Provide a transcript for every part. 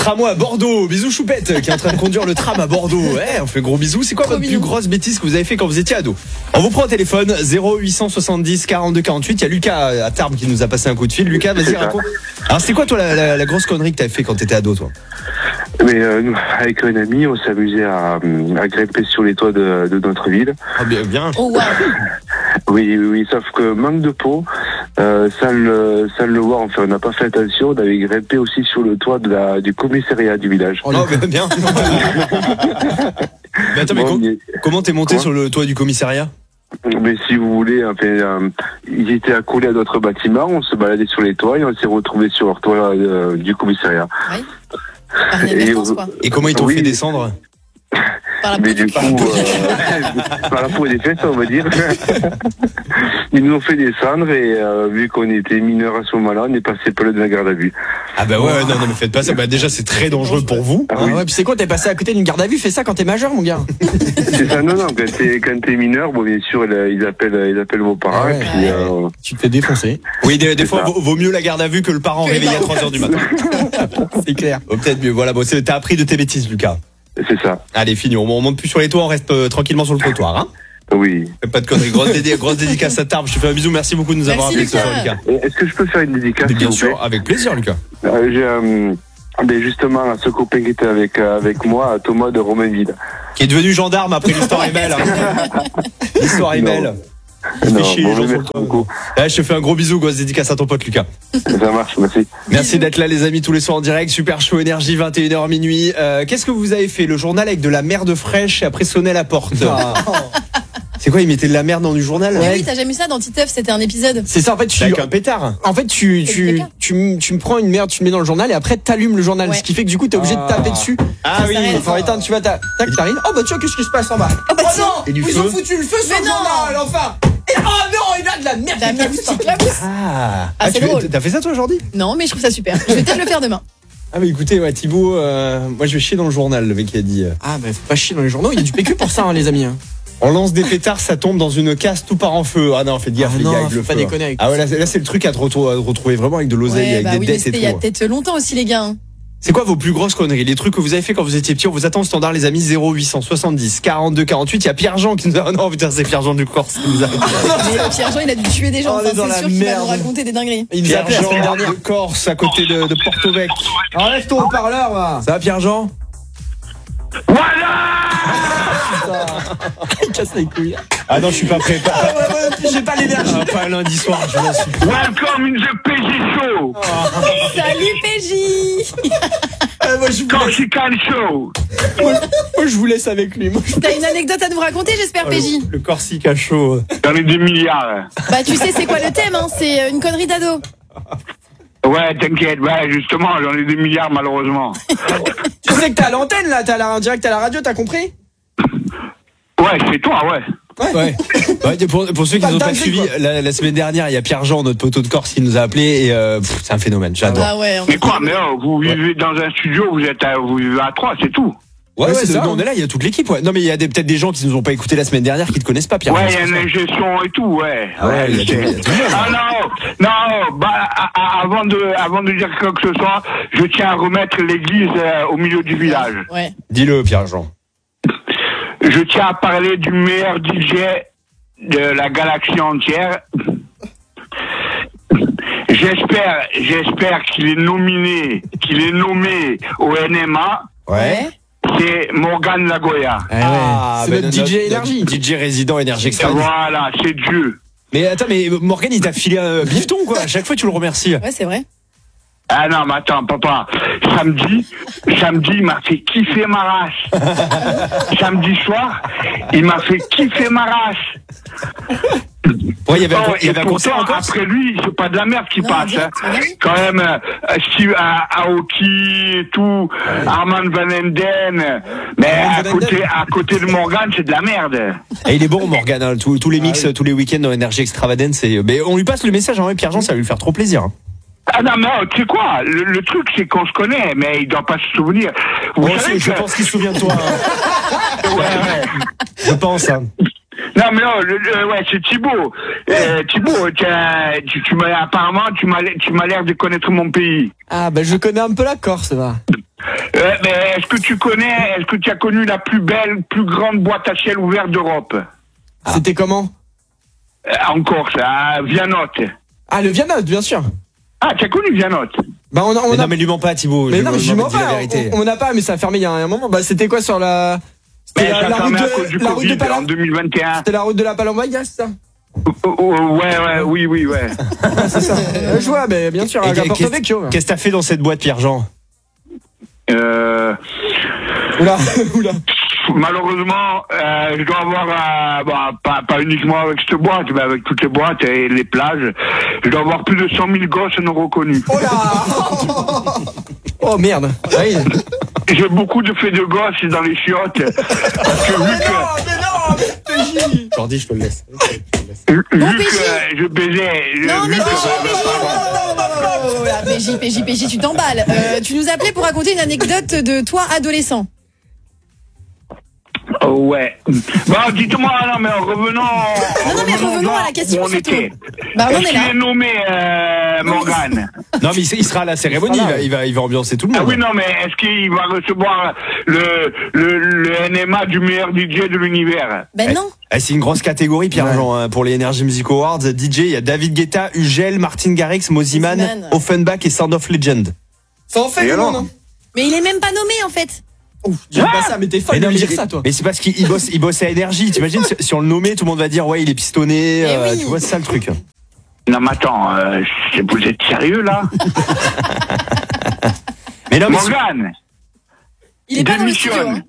Tramway à Bordeaux, bisous Choupette qui est en train de conduire le tram à Bordeaux. Ouais, on fait gros bisous. C'est quoi votre plus grosse bêtise que vous avez fait quand vous étiez ado? On vous prend au téléphone 0870 42 48. Il y a Lucas à Tarbes qui nous a passé un coup de fil. Lucas, vas-y raconte. Alors c'est quoi toi la grosse connerie que t'avais fait quand t'étais ado toi? Mais nous, avec un ami, on s'amusait à grimper sur les toits de notre ville. Ah bien. Oh wow. Oui, sauf que manque de peau, sans le voir, enfin on n'a pas fait attention, on avait grimpé aussi sur le toit du commissariat du village. Oh bien. Mais attends, comment t'es monté sur le toit du commissariat? Mais si vous voulez, ils étaient accolés à d'autres bâtiments, on se baladait sur les toits et on s'est retrouvés sur leur toit du commissariat. Oui. Par inadvertance, quoi. Et comment ils t'ont fait descendre? Par la mais du coup, par la peau des fesses, on va dire. Ils nous ont fait descendre et vu qu'on était mineurs à ce moment-là, on est passé par le de la garde à vue. Ah bah ouais, non mais faites pas ça. Bah déjà c'est très dangereux pour vous. Ah ouais, puis c'est quoi, t'es passé à côté d'une garde à vue? Fais ça quand t'es majeur, mon gars. C'est ça, non, quand t'es mineur, bon bien sûr, ils appellent vos parents et puis tu te fais défoncer. Oui, des fois vaut mieux la garde à vue que le parent réveillé à 3h du matin. C'est clair. Peut-être mieux. Voilà, bon, t'as appris de tes bêtises, Lucas. C'est ça. Allez, fini. On monte plus sur les toits, on reste tranquillement sur le trottoir, hein. Oui. Pas de conneries. Grosse dédicace à Tarbes. Je te fais un bisou. Merci beaucoup de nous avoir appelé ce soir, Lucas. Est-ce que je peux faire une dédicace? Bien sûr, avec plaisir, Lucas. J'ai justement ce copain qui était avec moi, Thomas de Romainville. Qui est devenu gendarme après l'histoire est belle. Hein. L'histoire est belle. Il fait chier les gens sur le toit. Je te fais un gros bisou, grosse dédicace à ton pote Lucas. Ça marche, merci. Merci d'être là les amis tous les soirs en direct. Super Show Énergie 21h minuit. Qu'est-ce que vous avez fait? Le journal avec de la merde fraîche et après sonner à la porte. C'est quoi, ils mettaient de la merde dans du journal? Mais oui, t'as jamais vu ça dans Titeuf, c'était un épisode. C'est ça, en fait, avec un pétard. En fait, tu me prends une merde, tu le mets dans le journal et après t'allumes le journal, ce qui fait que du coup t'es obligé de taper dessus. Ah oui, il faut éteindre, tu vois, tac, t'arrives. Oh bah tu vois, qu'est-ce qui se passe en bas? Oh bah non, et du ils feu. ont foutu le feu sur le journal, enfin. Et oh non, il a de la merde. La merde qui t'éclabousse. Ah, c'est drôle. T'as fait ça toi aujourd'hui? Non, mais je trouve ça super. Je vais peut-être le faire demain. Ah mais écoutez, ouais, Thibaut, moi je vais chier dans le journal, le mec qui a dit. Ah bah faut pas chier dans les journaux, il y a du PQ pour ça, hein, les amis. On lance des pétards, ça tombe dans une casse, tout part en feu. Ah non, faites gaffe les gars, avec le faut pas feu. déconner avec Ah ouais, là c'est le truc à te retrouver vraiment avec de l'oseille, avec des dettes et tout. Il y a peut-être longtemps aussi les gars. C'est quoi vos plus grosses conneries? Les trucs que vous avez fait quand vous étiez petit? On vous attend au standard les amis, 0870 42 48. Il y a Pierre-Jean qui nous a... Non putain, c'est Pierre-Jean du Corse qui nous a... Mais Pierre-Jean il a dû tuer des gens, c'est sûr qu'il va nous raconter des dingueries. Il nous a appelé la semaine Pierre-Jean dernière. de Corse à côté de Porto-Vec. Enlève ton haut-parleur, va. Ça va Pierre-Jean? Il casse les couilles. Ah non, je suis pas prêt. J'ai pas l'énergie. Pas lundi soir, je m'en suis. Welcome in the PG Show. Salut PJ. Corsican Show. Moi, je vous laisse avec lui. T'as une anecdote à nous raconter, j'espère, PJ? Le Corsica chaud. J'en ai des milliards. Bah tu sais c'est quoi le thème, hein? C'est une connerie d'ado. Ouais, t'inquiète, justement, j'en ai des milliards malheureusement. Tu sais que t'es à l'antenne là, t'es en direct à la radio, t'as compris? Ouais, c'est toi, ouais. Ouais. Pour ceux qui nous ont pas suivi, la semaine dernière, il y a Pierre-Jean, notre poteau de Corse, qui nous a appelé et c'est un phénomène, j'adore. Ah ouais, mais quoi, mais vous vivez dans un studio, vous vivez à 3, c'est tout. Ouais, c'est ça. On est là, il y a toute l'équipe, ouais. Non, mais il y a peut-être des gens qui nous ont pas écouté la semaine dernière qui te connaissent pas, Pierre. Ouais, il y a une ingestion et tout, ouais. Ah ouais, il y a tout. Ah non, avant de dire quoi que ce soit, je tiens à remettre l'église au milieu du village. Ouais. Dis-le, Pierre-Jean. Je tiens à parler du meilleur DJ de la galaxie entière. J'espère qu'il est nommé au NMA. Ouais. C'est Morgan Lagoya. Ah, c'est notre DJ Énergie. DJ résident Énergie Extrême. Voilà, c'est Dieu. Mais attends, mais Morgan, il t'a filé un bifton, quoi. À chaque fois, tu le remercies. Ouais, c'est vrai. Ah non, mais attends, papa. Samedi, il m'a fait kiffer ma race. Samedi soir, il m'a fait kiffer ma race. Ouais, il y avait un concert encore. Après lui, c'est pas de la merde qui passe. Direct, Hein. Quand même, Steve Aoki et tout, Armand Van Enden. Mais à côté de Morgan, c'est de la merde. Et il est bon, Morgan. Hein. Tous les mix, tous les week-ends dans Énergie Extravagance. Mais on lui passe le message, hein, Pierre-Jean, ça va lui faire trop plaisir. Hein. Ah non, mais tu sais quoi, le truc c'est qu'on se connaît, mais il doit pas se souvenir. Je pense qu'il se souvient de toi. Hein. Ouais. Je pense. Hein. Non mais non, ouais, c'est Thibaut. Thibaut, apparemment tu m'as l'air de connaître mon pays. Ah bah je connais un peu la Corse, va. Mais est-ce que tu as connu la plus grande boîte à ciel ouvert d'Europe? C'était comment? En Corse, à Vianotte. Ah, le Vianotte, bien sûr. Ah, tu as connu Vianotte? Bah, non, mais lui mens pas, Thibaut. Mais non, mais je mens dis la pas. vérité. On n'a pas, mais ça a fermé il y a un moment. Bah, c'était quoi sur la. C'était Ça a fermé à cause du Covid en 2021. C'était la route de la Palombaïa, c'est ça? Oui, ouais. C'est ça. Je vois, mais bien sûr, à Porto Vecchio. Qu'est-ce que t'as fait dans cette boîte, Pierre-Jean? Oula. Malheureusement, je dois avoir, pas uniquement avec cette boîte, mais avec toutes les boîtes et les plages, je dois avoir plus de 100 000 gosses non reconnus. Oh là. Oh merde. Oui. J'ai beaucoup de faits de gosses dans les chiottes. Parce que Jordi, je te le laisse. Vu que je baisais... Non, mais PJ, tu t'emballes. Tu nous appelais pour raconter une anecdote de toi adolescent. Ouais. Bon, dites-moi, non, mais revenons à la question. Où on était. Bah, on Est-ce est qu'il là. est nommé Morgane? Non, mais il sera à la cérémonie, il va ambiancer tout le monde. Ah oui, non, mais est-ce qu'il va recevoir le NMA du meilleur DJ de l'univers? Ben non. C'est une grosse catégorie, Pierre-Jean, pour les Energy Music Awards. DJ, il y a David Guetta, Ugel, Martin Garrix, Moziman, Offenbach et Sound of Legend. Ça en fait du monde, hein. Mais il est même pas nommé en fait. Ouf, dis pas ça, mais t'es fan de me dire ça, toi. Mais c'est parce qu'il bosse à Énergie. T'imagines, si on le nommait, tout le monde va dire, ouais, il est pistonné. Oui. Tu vois, c'est ça le truc. Non, mais attends, vous êtes sérieux, là? Mais non, mais Morgane! Il est pas dans le studio. Hein.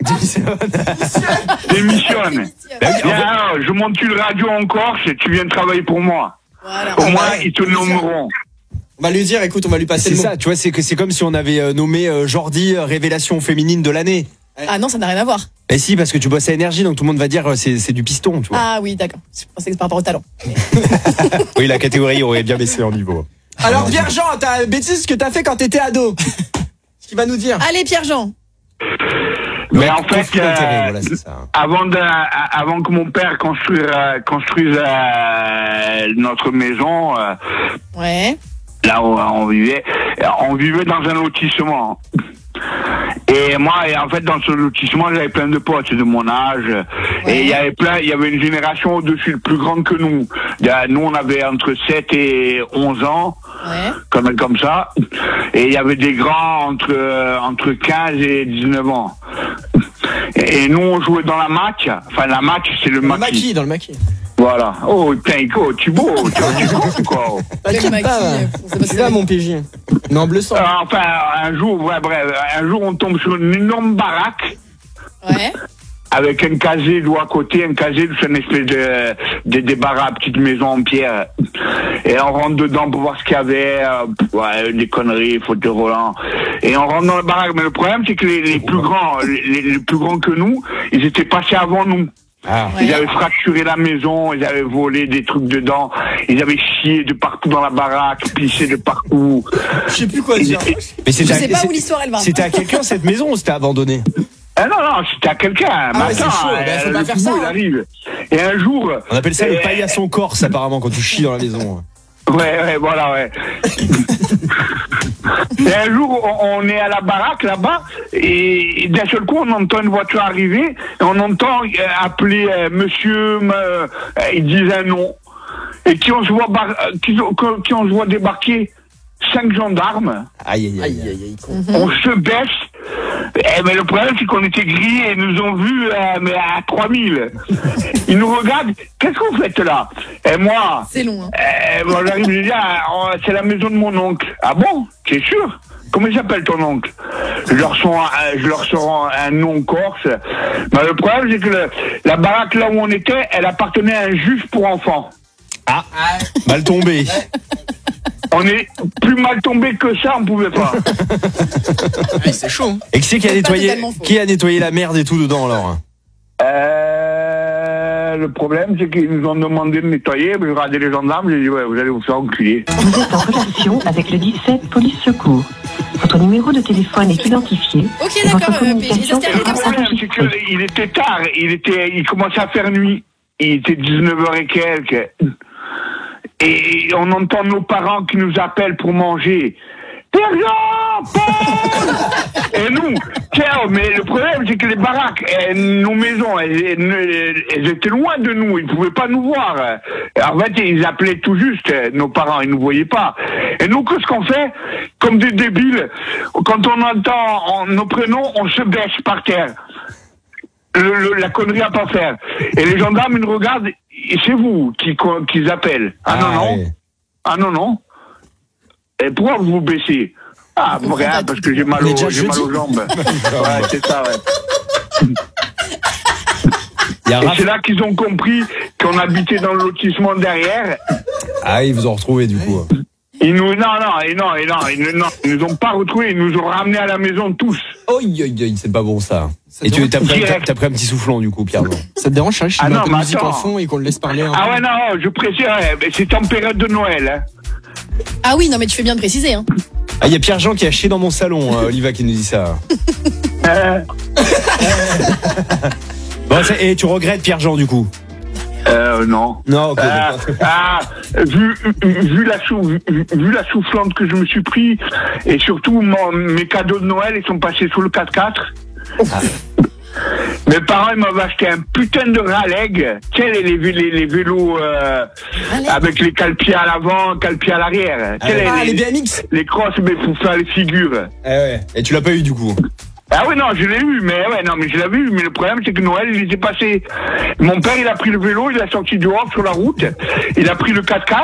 Démissionne. Alors, je monte une radio en Corse et tu viens travailler pour moi. Voilà. Au moins, ils te nommeront. On va lui dire, écoute, on va lui passer le mot. C'est ça, tu vois, c'est comme si on avait nommé Jordi révélation féminine de l'année. Ah non, ça n'a rien à voir. Et si, parce que tu bosses à Énergie, donc tout le monde va dire c'est du piston, tu vois. Ah oui, d'accord. Je pensais que c'est par rapport au talent. Oui, la catégorie aurait bien baissé en niveau. Alors, Pierre-Jean, t'as bêtise que t'as fait quand t'étais ado. Ce qu'il va nous dire. Allez, Pierre-Jean. Mais en fait, voilà, c'est ça. avant que mon père construise notre maison, Ouais. là où on vivait dans un lotissement. Et moi, en fait, dans ce lotissement, j'avais plein de potes de mon âge. Ouais. Et il y avait une génération au-dessus, plus grande que nous. Nous, on avait entre 7 et 11 ans. Ouais. Comme ça. Et il y avait des grands entre 15 et 19 ans. Et nous, on jouait dans la match. Enfin, la match, c'est le maquis. Dans le maquis. Voilà. Oh, putain, tu beau, tu comptes, quoi. T'inquiète pas. C'est là, mon PJ. Non, bleu sang. Enfin, un jour, on tombe sur une énorme baraque. Ouais. Avec un casier de à côté, c'est une espèce de baraque, petite maison en pierre. Et on rentre dedans pour voir ce qu'il y avait, des conneries, fauteuil roulant. Et on rentre dans la baraque. Mais le problème, c'est que les plus grands que nous, ils étaient passés avant nous. Ah. Ils avaient fracturé la maison, ils avaient volé des trucs dedans, ils avaient chié de partout dans la baraque, pissé de partout. Je sais plus quoi dire. Mais je sais pas où l'histoire elle va. C'était à quelqu'un cette maison ou c'était abandonné? Ah non, c'était à quelqu'un. Ah ouais, c'est chaud, faut pas faire ça. Il arrive. Et un jour... On appelle ça le paillasson corse apparemment quand tu chies dans la maison. Ouais, voilà, ouais. Et un jour, on est à la baraque là-bas, et d'un seul coup, on entend une voiture arriver, et on entend appeler monsieur, ils disent un nom, et qui on se voit débarquer 5 gendarmes. Aïe. On se baisse. Mais le problème, c'est qu'on était grillés et nous ont vus mais à 3000. Ils nous regardent. Qu'est-ce que vous faites là? Et moi... C'est long, hein. Moi, j'arrive, je dis, c'est la maison de mon oncle. Ah bon? C'est sûr? Comment il s'appelle ton oncle? Je leur sors un nom corse. Mais le problème, c'est que la baraque là où on était, elle appartenait à un juge pour enfants. Ah, mal tombé. On est plus mal tombé que ça, on pouvait pas. Ouais, c'est chaud. Et qui a nettoyé la merde et tout dedans alors? Le problème, c'est qu'ils nous ont demandé de nettoyer. J'ai regardé les gendarmes, j'ai dit ouais, vous allez vous faire enculer. Vous êtes en relation avec le 17 police secours. Votre numéro de téléphone est identifié. Ok, d'accord. Le problème, c'est qu'il était tard. Il commençait à faire nuit. Il était 19h et quelques. Et on entend nos parents qui nous appellent pour manger. Pierre-Jean, Paul. Et nous, tiens, mais le problème, c'est que les baraques, nos maisons, elles étaient loin de nous, ils pouvaient pas nous voir. En fait, ils appelaient tout juste, nos parents, ils nous voyaient pas. Et nous, qu'est-ce qu'on fait? Comme des débiles, quand on entend nos prénoms, on se baisse par terre. La connerie à pas faire. Et les gendarmes, ils nous regardent, et c'est vous qu'ils appellent. Ah non. Et pourquoi vous baissez? Ah, rien, parce que j'ai mal aux jambes. Ouais, c'est ça, ouais. Et c'est là qu'ils ont compris qu'on habitait dans le lotissement derrière. Ah, ils vous ont retrouvé, du coup. Ils nous ont pas retrouvés, ils nous ont ramenés à la maison tous. C'est pas bon ça. Et t'as pris un petit soufflant du coup, Pierre. Ça te dérange, si je mets un peu de musique en fond et qu'on le laisse parler? Ah ouais, non, je précise, c'est en période de Noël. Hein. Ah oui, non mais tu fais bien de préciser. Hein. Ah, il y a Pierre-Jean qui a chié dans mon salon, Oliva qui nous dit ça. Bon, et tu regrettes Pierre-Jean du coup? Non. Non, ok. Vu la soufflante que je me suis pris, et surtout mes cadeaux de Noël, ils sont passés sous le 4x4. Mes parents, ils m'avaient acheté un putain de Raleigh, tu sais, les vélos avec les cale-pieds à l'avant, cale-pieds à l'arrière. Les BMX. Les crosses, mais pour faire les figures. Ouais. Et tu l'as pas eu du coup? Ah oui, non, je l'ai eu, mais je l'avais eu, mais le problème, c'est que Noël, il était passé. Mon père, il a pris le vélo, il a sorti dehors sur la route, il a pris le 4x4,